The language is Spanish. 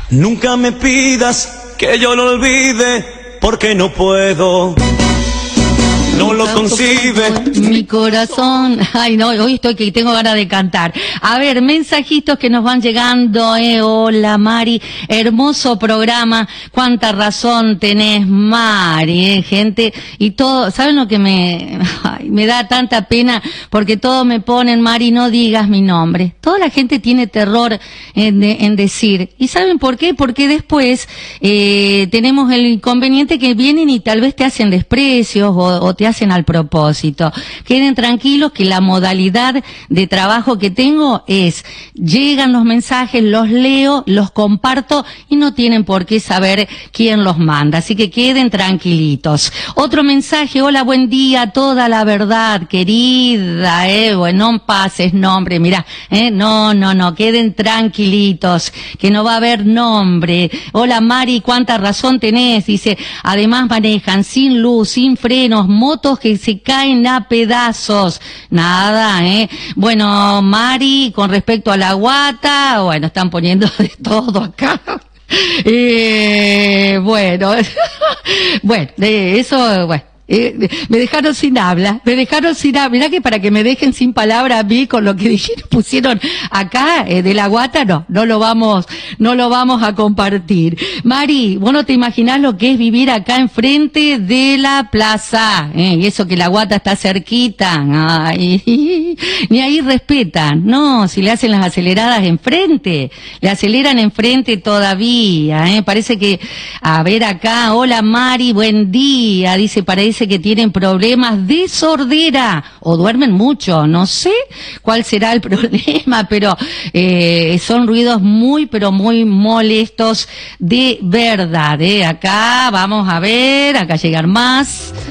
Nunca me pidas que yo lo olvide, porque no puedo. No lo concibe mi corazón. Ay, no, hoy estoy que tengo ganas de cantar. A ver, mensajitos que nos van llegando. Hola, Mari. Hermoso programa. Cuánta razón tenés, Mari, gente. Y todo, ¿saben lo que me da tanta pena? Porque todos me ponen, Mari, no digas mi nombre. Toda la gente tiene terror en decir. ¿Y saben por qué? Porque después tenemos el inconveniente que vienen y tal vez te hacen desprecios o te hacen al propósito. Queden tranquilos que la modalidad de trabajo que tengo es, llegan los mensajes, los leo, los comparto y no tienen por qué saber quién los manda, así que queden tranquilitos. Otro mensaje: hola, buen día, toda la verdad, querida, bueno, no pases nombre, mira, no, queden tranquilitos, que no va a haber nombre. Hola, Mari, cuánta razón tenés, dice, además manejan sin luz, sin frenos, motos que se caen a pedazos. Nada, Bueno, Mari, con respecto a la guata, bueno, están poniendo de todo acá. Bueno, eso, bueno. Me dejaron sin habla, mirá que para que me dejen sin palabra a mí con lo que dijeron, pusieron acá, de la guata, no lo vamos a compartir. Mari, vos no te imaginás lo que es vivir acá enfrente de la plaza, y eso que la guata está cerquita, ay, ni ahí respetan, no, si le hacen las aceleradas enfrente, le aceleran enfrente todavía, parece que, a ver acá, hola Mari, buen día, dice, parece que tienen problemas de sordera o duermen mucho, no sé cuál será el problema, pero son ruidos pero muy molestos de verdad, acá vamos a ver, acá llegan más.